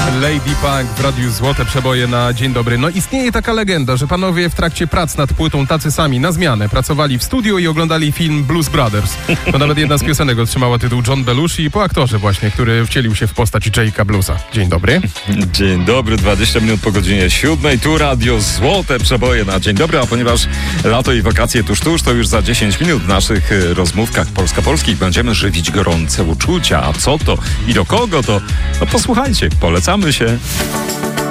Lady Punk w Radiu Złote Przeboje na Dzień Dobry. No istnieje taka legenda, że panowie w trakcie prac nad płytą tacy sami na zmianę pracowali w studiu i oglądali film Blues Brothers. To nawet jedna z piosenek otrzymała tytuł John Belushi po aktorze właśnie, który wcielił się w postać Jake'a Bluesa. Dzień dobry. Dzień dobry, 20 minut po godzinie 7. Tu Radio Złote Przeboje na Dzień Dobry, a ponieważ lato i wakacje tuż, to już za 10 minut w naszych rozmówkach Polska-Polskich będziemy żywić gorące uczucia. A co to i do kogo to? No posłuchajcie, polecamy się.